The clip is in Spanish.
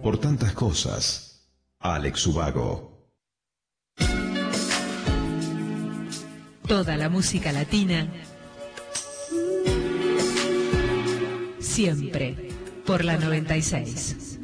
por tantas cosas. Alex Ubago. Toda la música latina, siempre por la 96.